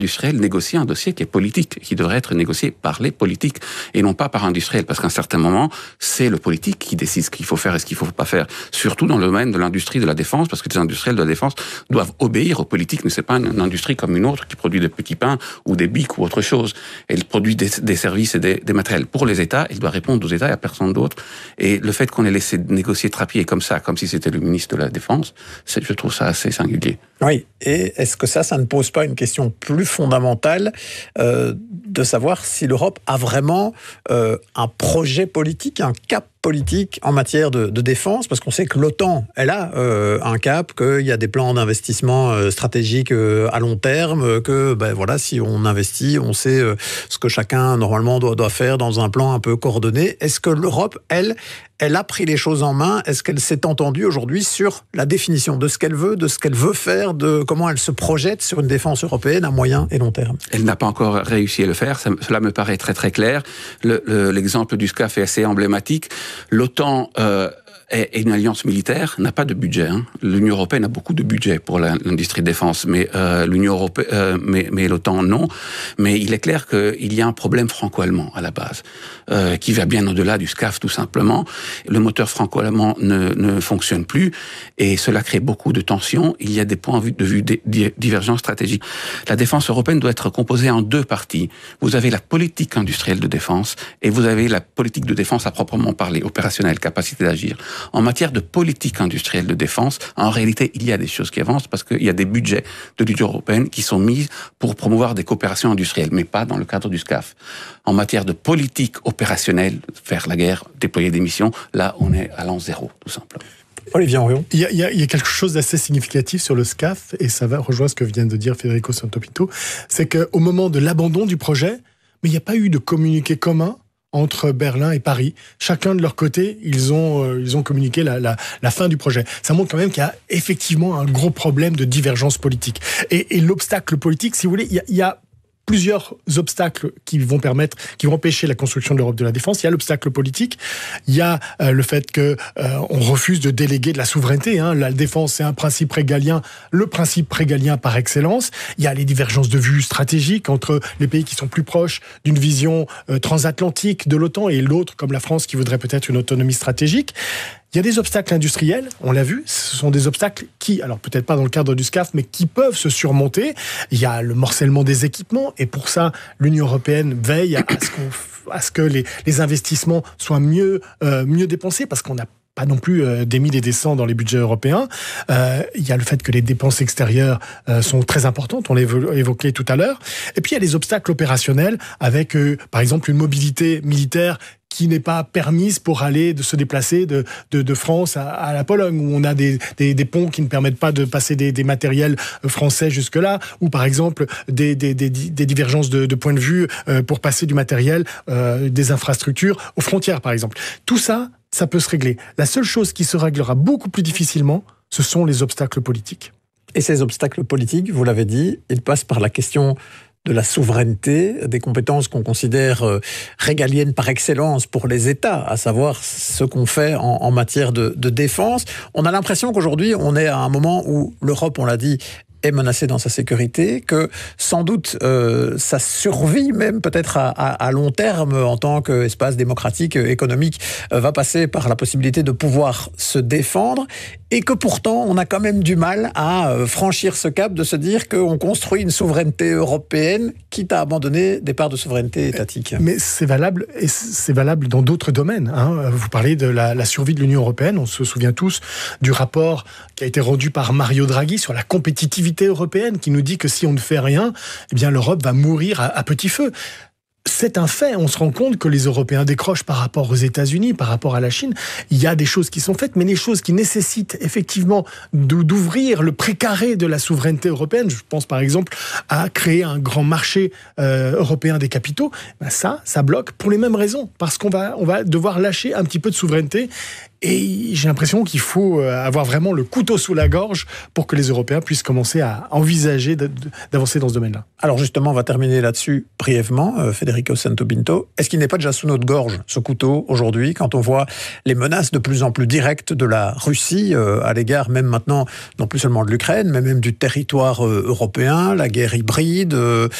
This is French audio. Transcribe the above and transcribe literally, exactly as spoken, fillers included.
industriels négocient un dossier qui est politique, qui devrait être négocié par les politiques et non pas par industriels, parce qu'à un certain moment, c'est le politique qui décide ce qu'il faut faire et ce qu'il ne faut pas faire, surtout dans le domaine de l'industrie de la défense, parce que les industriels de la défense doivent obéir aux politiques, mais c'est pas une industrie comme une autre qui produit des petits pains ou des bics ou autre chose. Elle produit des, des services et des, des matériels pour les États, elle doit répondre aux États et à personne d'autre. Et le fait qu'on ait laissé négocier Trappier comme ça, comme si c'était le ministre de la Défense, c'est, je trouve ça assez singulier. Oui, et est-ce que ça, ça ne pose pas une question plus fondamentale euh, de savoir si l'Europe a vraiment euh, un projet politique, un cap politique en matière de, de défense, parce qu'on sait que l'OTAN, elle a euh, un cap, qu'il y a des plans d'investissement euh, stratégiques euh, à long terme, que ben, voilà, si on investit, on sait euh, ce que chacun normalement doit, doit faire dans un plan un peu coordonné. Est-ce que l'Europe, elle, elle a pris les choses en main? Est-ce qu'elle s'est entendue aujourd'hui sur la définition de ce qu'elle veut, de ce qu'elle veut faire, de comment elle se projette sur une défense européenne à moyen et long terme? Elle n'a pas encore réussi à le faire, ça, cela me paraît très très clair. Le, le, l'exemple du SCAF est assez emblématique. L'OTAN euh, est une alliance militaire, n'a pas de budget. Hein. L'Union européenne a beaucoup de budget pour l'industrie de défense, mais euh, l'Union européenne, euh, mais, mais l'OTAN non. Mais il est clair qu'il y a un problème franco-allemand à la base, euh, qui va bien au-delà du SCAF tout simplement. Le moteur franco-allemand ne, ne fonctionne plus, et cela crée beaucoup de tensions. Il y a des points de vue divergents stratégiques. La défense européenne doit être composée en deux parties. Vous avez la politique industrielle de défense, et vous avez la politique de défense à proprement parler, opérationnelle, capacité d'agir. En matière de politique industrielle de défense, en réalité, il y a des choses qui avancent parce qu'il y a des budgets de l'Union européenne qui sont mis pour promouvoir des coopérations industrielles, mais pas dans le cadre du SCAF. En matière de politique opérationnelle, faire la guerre, déployer des missions, là, on est à l'an zéro, tout simplement. Olivier Henrion. Il y, a, il, y a, il y a quelque chose d'assez significatif sur le SCAF, et ça va rejoindre ce que vient de dire Federico Santopinto, c'est qu'au moment de l'abandon du projet, mais il n'y a pas eu de communiqué commun entre Berlin et Paris. Chacun de leur côté, ils ont, euh, ils ont communiqué la, la, la fin du projet. Ça montre quand même qu'il y a effectivement un gros problème de divergence politique. Et, et l'obstacle politique, si vous voulez, il y a, il y a plusieurs obstacles qui vont permettre, qui vont empêcher la construction de l'Europe de la défense. Il y a l'obstacle politique, il y a euh, le fait que euh, on refuse de déléguer de la souveraineté. Hein. La défense, c'est un principe régalien, le principe régalien par excellence. Il y a les divergences de vues stratégiques entre les pays qui sont plus proches d'une vision euh, transatlantique de l'OTAN et l'autre, comme la France, qui voudrait peut-être une autonomie stratégique. Il y a des obstacles industriels, on l'a vu, ce sont des obstacles qui, alors peut-être pas dans le cadre du SCAF, mais qui peuvent se surmonter. Il y a le morcellement des équipements, et pour ça, l'Union européenne veille à ce, qu'on, à ce que les, les investissements soient mieux, euh, mieux dépensés, parce qu'on n'a pas non plus euh, des mille et des cents dans les budgets européens. Euh, il y a le fait que les dépenses extérieures euh, sont très importantes, on l'a évoqué tout à l'heure. Et puis il y a les obstacles opérationnels, avec euh, par exemple une mobilité militaire qui n'est pas permise pour aller de se déplacer de, de, de France à, à la Pologne, où on a des, des, des ponts qui ne permettent pas de passer des, des matériels français jusque-là, ou par exemple des, des, des, des divergences de, de point de vue euh, pour passer du matériel, euh, des infrastructures aux frontières, par exemple. Tout ça, ça peut se régler. La seule chose qui se réglera beaucoup plus difficilement, ce sont les obstacles politiques. Et ces obstacles politiques, vous l'avez dit, ils passent par la question de la souveraineté, des compétences qu'on considère euh, régaliennes par excellence pour les États, à savoir ce qu'on fait en, en matière de, de défense. On a l'impression qu'aujourd'hui, on est à un moment où l'Europe, on l'a dit, est menacée dans sa sécurité, que sans doute euh, sa survie, même peut-être à, à, à long terme, en tant qu'espace démocratique, économique, euh, va passer par la possibilité de pouvoir se défendre, et que pourtant, on a quand même du mal à euh, franchir ce cap de se dire qu'on construit une souveraineté européenne, quitte à abandonner des parts de souveraineté étatique. Mais c'est valable, et c'est valable dans d'autres domaines. Hein. Vous parlez de la, la survie de l'Union européenne, on se souvient tous du rapport qui a été rendu par Mario Draghi sur la compétitivité européenne, qui nous dit que si on ne fait rien, eh bien l'Europe va mourir à, à petit feu. C'est un fait, on se rend compte que les Européens décrochent par rapport aux États-Unis, par rapport à la Chine. Il y a des choses qui sont faites, mais les choses qui nécessitent effectivement d'ouvrir le précaré de la souveraineté européenne, je pense par exemple à créer un grand marché euh, européen des capitaux, ben ça, ça bloque pour les mêmes raisons, parce qu'on va, on va devoir lâcher un petit peu de souveraineté. Et j'ai l'impression qu'il faut avoir vraiment le couteau sous la gorge pour que les Européens puissent commencer à envisager d'avancer dans ce domaine-là. Alors justement, on va terminer là-dessus brièvement, Federico Federico Santo Pinto. Est-ce qu'il n'est pas déjà sous notre gorge, ce couteau, aujourd'hui, quand on voit les menaces de plus en plus directes de la Russie euh, à l'égard même maintenant, non plus seulement de l'Ukraine, mais même du territoire euh, européen, la guerre hybride, euh,